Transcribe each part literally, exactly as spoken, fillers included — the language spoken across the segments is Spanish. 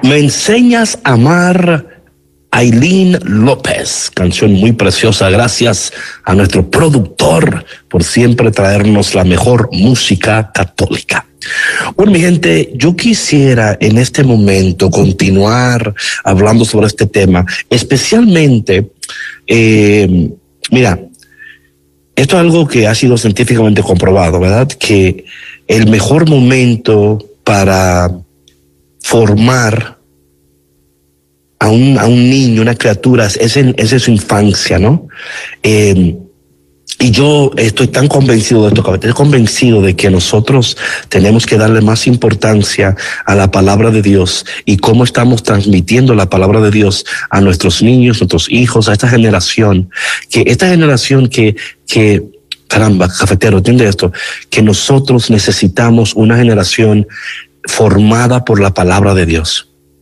Me enseñas a amar, Aileen López, canción muy preciosa. Gracias a nuestro productor por siempre traernos la mejor música católica. Bueno, mi gente, yo quisiera en este momento continuar hablando sobre este tema, especialmente, eh, mira, esto es algo que ha sido científicamente comprobado, ¿verdad? Que el mejor momento para formar a un, a un niño, una criatura, es en, es en su infancia, ¿no? Eh, y yo estoy tan convencido de esto, estoy convencido de que nosotros tenemos que darle más importancia a la palabra de Dios y cómo estamos transmitiendo la palabra de Dios a nuestros niños, nuestros hijos, a esta generación, que esta generación que, que, caramba, cafetero, entiende esto, que nosotros necesitamos una generación formada por la palabra de Dios.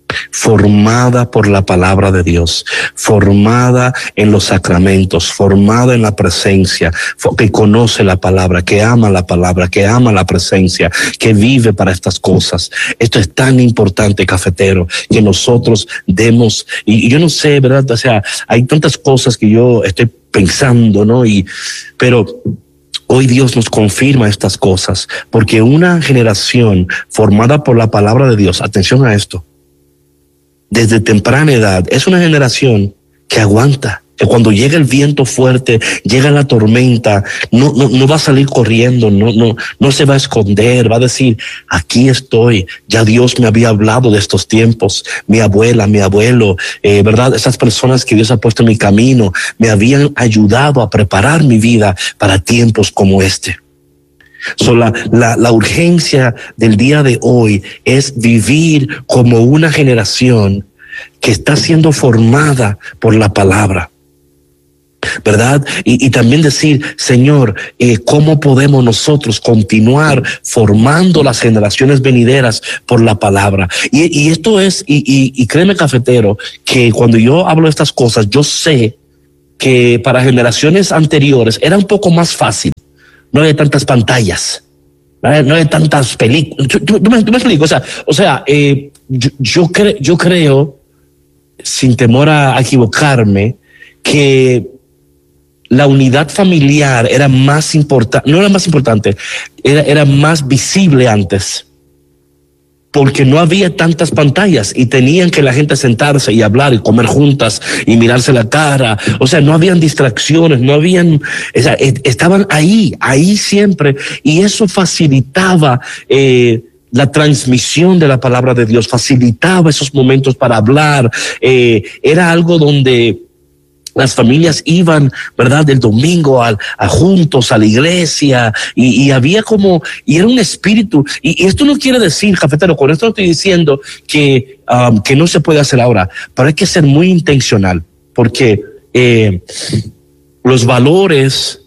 Formada por la palabra de Dios, formada en los sacramentos, formada en la presencia, que conoce la palabra, que ama la palabra, que ama la presencia, que vive para estas cosas. Esto es tan importante, cafetero, que nosotros demos, y, y yo no sé, ¿verdad? O sea, hay tantas cosas que yo estoy pensando, ¿no? Y, pero hoy Dios nos confirma estas cosas, porque una generación formada por la palabra de Dios, atención a esto, desde temprana edad, es una generación que aguanta, que cuando llega el viento fuerte, llega la tormenta, no, no, no va a salir corriendo, no, no, no se va a esconder, va a decir, aquí estoy, ya Dios me había hablado de estos tiempos, mi abuela, mi abuelo, eh, verdad, esas personas que Dios ha puesto en mi camino, me habían ayudado a preparar mi vida para tiempos como este. So, la, la, la urgencia del día de hoy es vivir como una generación que está siendo formada por la palabra, ¿verdad? Y, y también decir, Señor, eh, ¿cómo podemos nosotros continuar formando las generaciones venideras por la palabra? Y, y esto es, y, y, y créeme, cafetero, que cuando yo hablo de estas cosas, yo sé que para generaciones anteriores era un poco más fácil. No hay tantas pantallas, no hay tantas películas. ¿Tú, tú, me, tú me explico? O sea, o sea eh, yo, yo, cre, yo creo, sin temor a equivocarme, que la unidad familiar era más importante, no era más importante, era, era más visible antes, porque no había tantas pantallas y tenían que la gente sentarse y hablar y comer juntas y mirarse la cara. O sea, no habían distracciones, no habían, o sea, estaban ahí, ahí siempre. Y eso facilitaba eh, la transmisión de la palabra de Dios, facilitaba esos momentos para hablar. Eh, era algo donde las familias iban, ¿verdad?, del domingo a, a juntos a la iglesia y, y había como, y era un espíritu. Y, y esto no quiere decir, cafetero, con esto no estoy diciendo que, um, que no se puede hacer ahora, pero hay que ser muy intencional porque eh, los valores,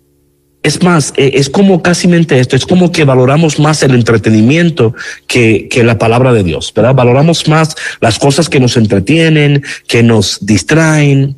es más, eh, es como casi mente esto, es como que valoramos más el entretenimiento que, que la palabra de Dios, ¿verdad? Valoramos más las cosas que nos entretienen, que nos distraen.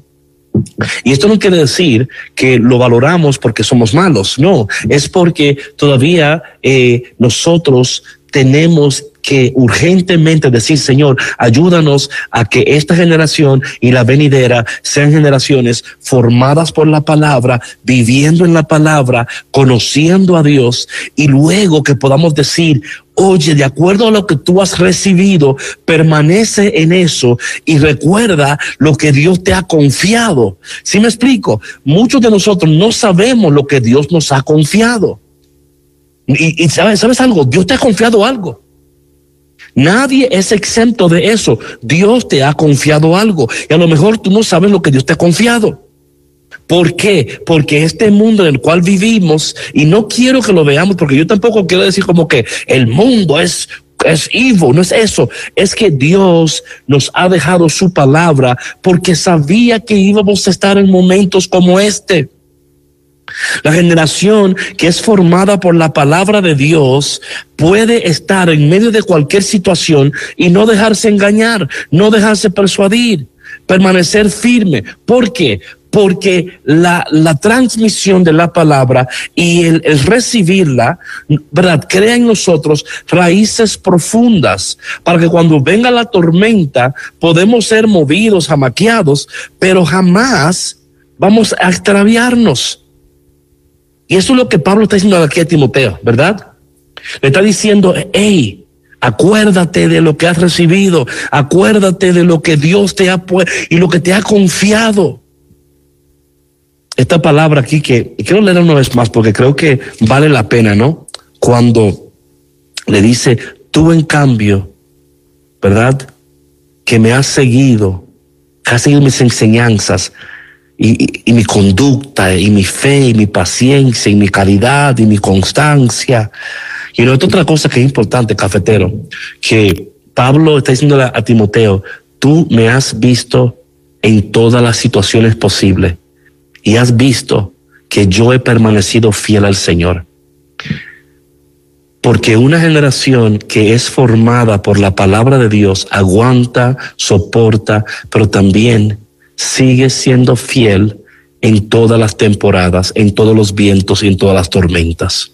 Y esto no quiere decir que lo valoramos porque somos malos, no, es porque todavía eh, nosotros tenemos que urgentemente decir, Señor, ayúdanos a que esta generación y la venidera sean generaciones formadas por la palabra, viviendo en la palabra, conociendo a Dios, y luego que podamos decir, oye, de acuerdo a lo que tú has recibido, permanece en eso y recuerda lo que Dios te ha confiado. ¿Sí me explico? Muchos de nosotros no sabemos lo que Dios nos ha confiado. Y, y ¿sabes, ¿sabes algo? Dios te ha confiado algo. Nadie es exento de eso. Dios te ha confiado algo y a lo mejor tú no sabes lo que Dios te ha confiado. ¿Por qué? Porque este mundo en el cual vivimos, y no quiero que lo veamos porque yo tampoco quiero decir como que el mundo es es evil, no es eso, es que Dios nos ha dejado su palabra porque sabía que íbamos a estar en momentos como este. La generación que es formada por la palabra de Dios puede estar en medio de cualquier situación y no dejarse engañar, no dejarse persuadir, permanecer firme. ¿Por qué? Porque la, la transmisión de la palabra y el, el recibirla, ¿verdad?, crea en nosotros raíces profundas para que cuando venga la tormenta podemos ser movidos, jamaqueados, pero jamás vamos a extraviarnos. Y eso es lo que Pablo está diciendo aquí a Timoteo, ¿verdad? Le está diciendo, hey, acuérdate de lo que has recibido, acuérdate de lo que Dios te ha puesto y lo que te ha confiado. Esta palabra aquí que quiero leer una vez más porque creo que vale la pena, ¿no? Cuando le dice, tú en cambio, ¿verdad?, que me has seguido, que has seguido mis enseñanzas y, y, y mi conducta y mi fe y mi paciencia y mi caridad y mi constancia. Y no es otra cosa que es importante, cafetero, que Pablo está diciéndole a Timoteo, tú me has visto en todas las situaciones posibles y has visto que yo he permanecido fiel al Señor. Porque una generación que es formada por la palabra de Dios aguanta, soporta, pero también sigue siendo fiel en todas las temporadas, en todos los vientos y en todas las tormentas.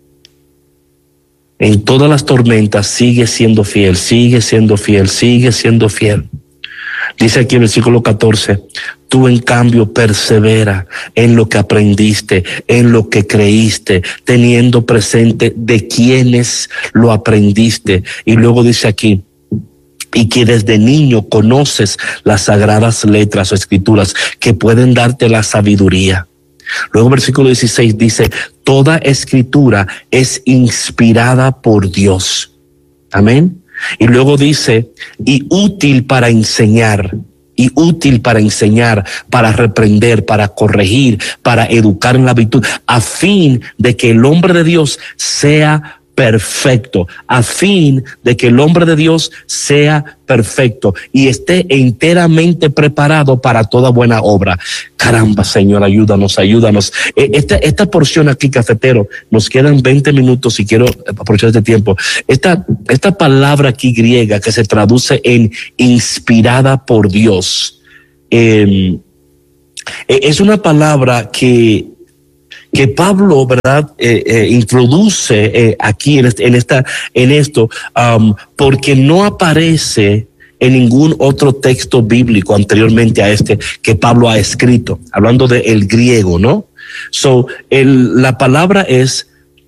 En todas las tormentas sigue siendo fiel, sigue siendo fiel, sigue siendo fiel. Dice aquí en el versículo catorce, tú en cambio persevera en lo que aprendiste, en lo que creíste, teniendo presente de quiénes lo aprendiste. Y luego dice aquí, y que desde niño conoces las sagradas letras o escrituras que pueden darte la sabiduría. Luego versículo dieciséis dice, toda escritura es inspirada por Dios. Amén. Y luego dice, y útil para enseñar, y útil para enseñar, para reprender, para corregir, para educar en la virtud, a fin de que el hombre de Dios sea perfecto, a fin de que el hombre de Dios sea perfecto y esté enteramente preparado para toda buena obra. Caramba, Señor, ayúdanos, ayúdanos. Esta, esta porción aquí, cafetero, nos quedan veinte minutos y quiero aprovechar este tiempo. Esta, esta palabra aquí griega que se traduce en inspirada por Dios, eh, es una palabra que que Pablo, ¿verdad?, eh, eh, introduce eh, aquí en, este, en, esta, en esto, um, porque no aparece en ningún otro texto bíblico anteriormente a este que Pablo ha escrito, hablando de el griego, ¿no? So, el, la palabra es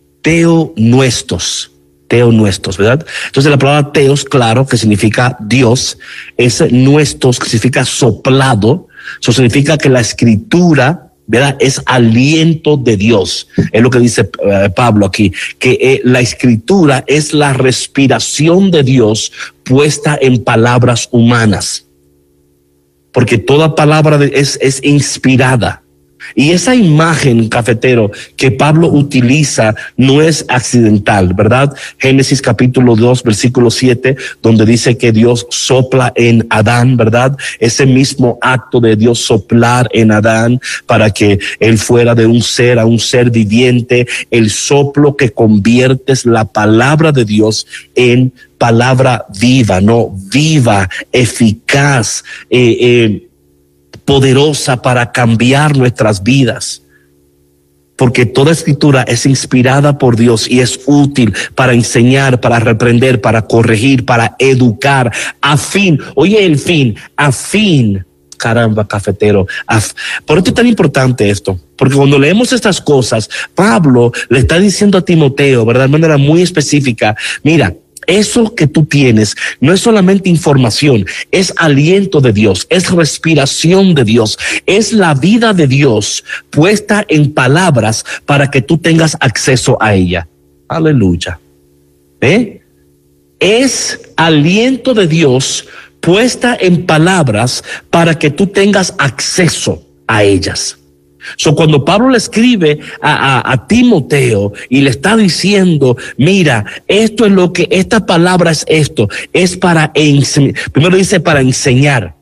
teonuestos, teonuestos, ¿verdad? Entonces la palabra teos, claro, que significa Dios, es nuestos, que significa soplado, eso significa que la escritura, ¿verdad?, es aliento de Dios. Es lo que dice uh, Pablo aquí, que eh, la escritura es la respiración de Dios puesta en palabras humanas. Porque toda palabra de, es, es inspirada. Y esa imagen, cafetero, que Pablo utiliza no es accidental, ¿verdad? Génesis capítulo dos, versículo siete, donde dice que Dios sopla en Adán, ¿verdad? Ese mismo acto de Dios soplar en Adán para que él fuera de un ser a un ser viviente, el soplo que conviertes la palabra de Dios en palabra viva, ¿no? Viva, eficaz, eh, eh, poderosa para cambiar nuestras vidas, porque toda escritura es inspirada por Dios y es útil para enseñar, para reprender, para corregir, para educar, a fin, oye el fin, a fin, caramba, cafetero, a, por esto es tan importante esto, porque cuando leemos estas cosas, Pablo le está diciendo a Timoteo, ¿verdad?, de manera muy específica, mira, eso que tú tienes no es solamente información, es aliento de Dios, es respiración de Dios, es la vida de Dios puesta en palabras para que tú tengas acceso a ella. Aleluya. ¿Eh? Es aliento de Dios puesta en palabras para que tú tengas acceso a ellas. So, cuando Pablo le escribe a, a, a Timoteo y le está diciendo, mira, esto es lo que, esta palabra es esto, es para enseñar, primero dice para enseñar.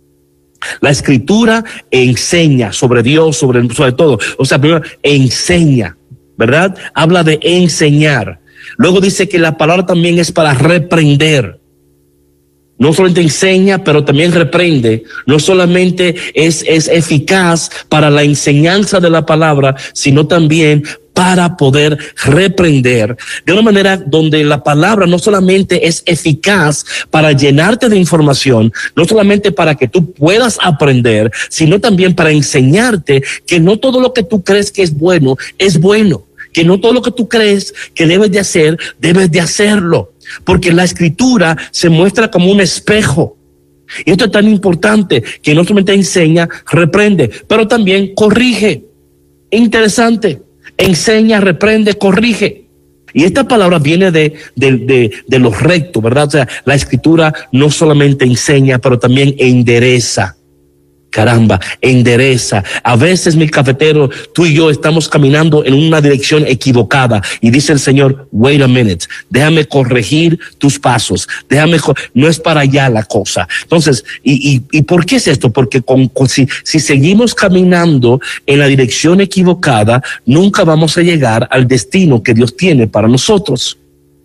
La escritura enseña sobre Dios, sobre, sobre todo, o sea, primero enseña, ¿verdad? Habla de enseñar. Luego dice que la palabra también es para reprender. no solamente enseña, pero también reprende. No solamente es, es eficaz para la enseñanza de la palabra, sino también para poder reprender de una manera donde la palabra no solamente es eficaz para llenarte de información, no solamente para que tú puedas aprender, sino también para enseñarte que no todo lo que tú crees que es bueno, es bueno, que no todo lo que tú crees que debes de hacer, debes de hacerlo, porque la escritura se muestra como un espejo. Y esto es tan importante que no solamente enseña, reprende, pero también corrige. Interesante. Enseña, reprende, corrige. Y esta palabra viene de, de, de, de lo recto, ¿verdad? O sea, la escritura no solamente enseña, pero también endereza. Caramba, endereza. A veces, mi cafetero, tú y yo estamos caminando en una dirección equivocada y dice el Señor, wait a minute, déjame corregir tus pasos, déjame, no es para allá la cosa. Entonces, ¿y, y, y por qué es esto? Porque con, con, si, si seguimos caminando en la dirección equivocada, nunca vamos a llegar al destino que Dios tiene para nosotros.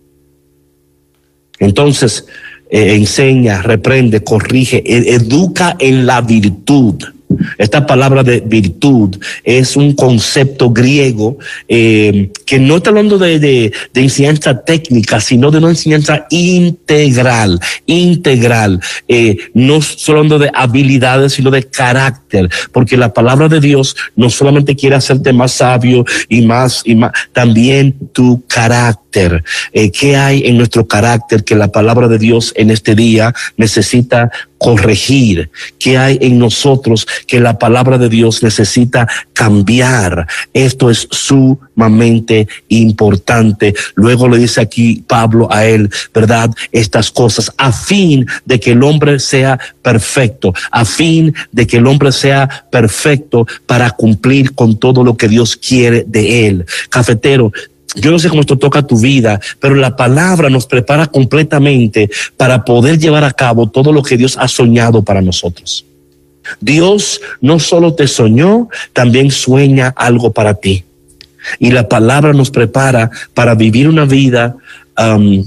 Entonces, Eh, enseña, reprende, corrige, ed- educa en la virtud. Esta palabra de virtud es un concepto griego eh, que no está hablando de, de, de enseñanza técnica, sino de una enseñanza integral, integral. Eh, no solo hablando de habilidades, sino de carácter, porque la palabra de Dios no solamente quiere hacerte más sabio y más, y más, también tu carácter. Eh, ¿Qué hay en nuestro carácter que la palabra de Dios en este día necesita corregir? ¿Qué hay en nosotros que la palabra de Dios necesita cambiar? Esto es sumamente importante. Luego le dice aquí Pablo a él, ¿verdad? Estas cosas a fin de que el hombre sea perfecto, a fin de que el hombre sea perfecto para cumplir con todo lo que Dios quiere de él. Cafetero, yo no sé cómo esto toca tu vida, pero la palabra nos prepara completamente para poder llevar a cabo todo lo que Dios ha soñado para nosotros. Dios no solo te soñó, también sueña algo para ti. Y la palabra nos prepara para vivir una vida um,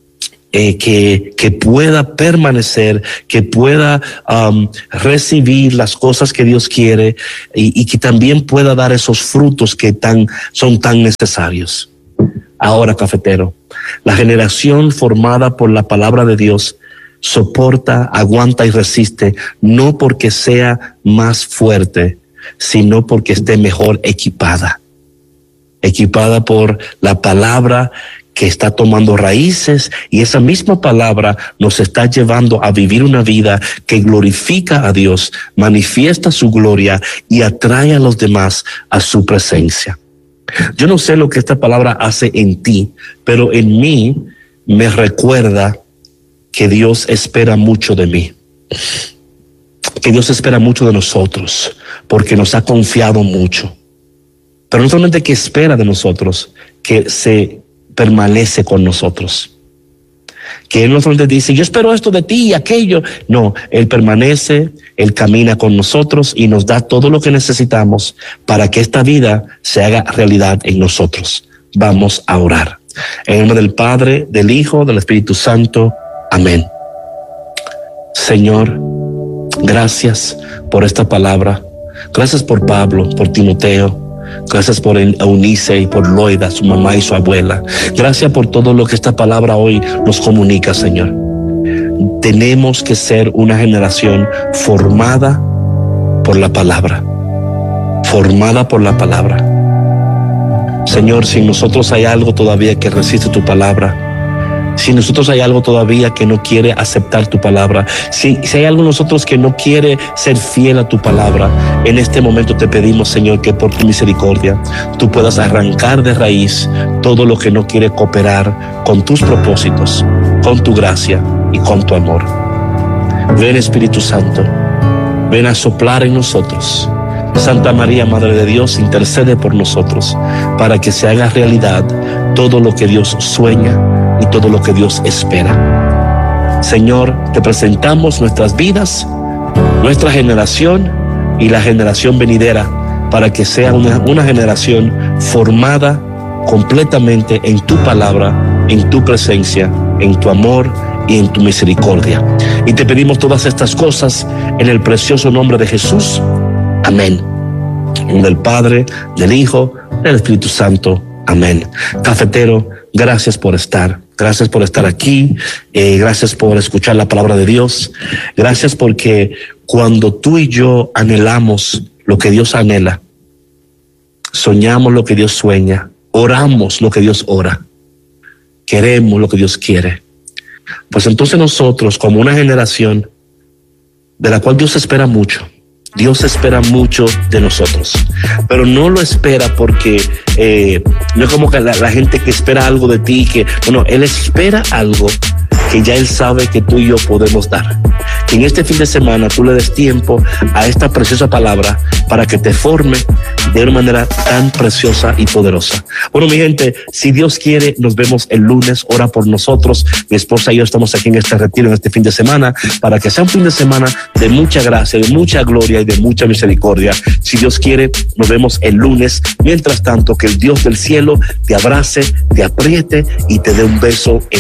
eh, que, que pueda permanecer, que pueda um, recibir las cosas que Dios quiere y, y que también pueda dar esos frutos que tan, son tan necesarios. Ahora, cafetero, la generación formada por la palabra de Dios soporta, aguanta y resiste, no porque sea más fuerte, sino porque esté mejor equipada. Equipada por la palabra que está tomando raíces, y esa misma palabra nos está llevando a vivir una vida que glorifica a Dios, manifiesta su gloria y atrae a los demás a su presencia. Yo no sé lo que esta palabra hace en ti, pero en mí me recuerda que Dios espera mucho de mí, que Dios espera mucho de nosotros, porque nos ha confiado mucho. Pero no solamente que espera de nosotros, que se permanece con nosotros. Que Él no solamente dice, yo espero esto de ti y aquello. No, Él permanece, Él camina con nosotros y nos da todo lo que necesitamos para que esta vida se haga realidad en nosotros. Vamos a orar. En el nombre del Padre, del Hijo, del Espíritu Santo. Amén. Señor, gracias por esta palabra. Gracias por Pablo, por Timoteo. Gracias por Eunice y por Loida, su mamá y su abuela. Gracias por todo lo que esta palabra hoy nos comunica, Señor. Tenemos que ser una generación formada por la palabra. Formada por la palabra. Señor, si en nosotros hay algo todavía que resiste tu palabra, si en nosotros hay algo todavía que no quiere aceptar tu palabra, si, si hay algo en nosotros que no quiere ser fiel a tu palabra, en este momento te pedimos, Señor, que por tu misericordia tú puedas arrancar de raíz todo lo que no quiere cooperar con tus propósitos, con tu gracia y con tu amor. Ven, Espíritu Santo, ven a soplar en nosotros. Santa María, Madre de Dios, intercede por nosotros para que se haga realidad todo lo que Dios sueña y todo lo que Dios espera. Señor, te presentamos nuestras vidas, nuestra generación y la generación venidera, para que sea una, una generación formada completamente en tu palabra, en tu presencia, en tu amor, y en tu misericordia. Y te pedimos todas estas cosas en el precioso nombre de Jesús. Amén. En nombre del Padre, del Hijo, del Espíritu Santo. Amén. Cafetero, gracias por estar. Gracias por estar aquí. Eh, gracias por escuchar la palabra de Dios. Gracias porque cuando tú y yo anhelamos lo que Dios anhela, soñamos lo que Dios sueña, oramos lo que Dios ora, queremos lo que Dios quiere, pues entonces nosotros, como una generación de la cual Dios espera mucho, Dios espera mucho de nosotros, pero no lo espera porque eh, no es como que la, la gente que espera algo de ti, que bueno, Él espera algo que ya Él sabe que tú y yo podemos dar. Que en este fin de semana tú le des tiempo a esta preciosa palabra para que te forme de una manera tan preciosa y poderosa. Bueno, mi gente, si Dios quiere, nos vemos el lunes. Ora por nosotros. Mi esposa y yo estamos aquí en este retiro, en este fin de semana, para que sea un fin de semana de mucha gracia, de mucha gloria y de mucha misericordia. Si Dios quiere, nos vemos el lunes. Mientras tanto, que el Dios del cielo te abrace, te apriete y te dé un beso en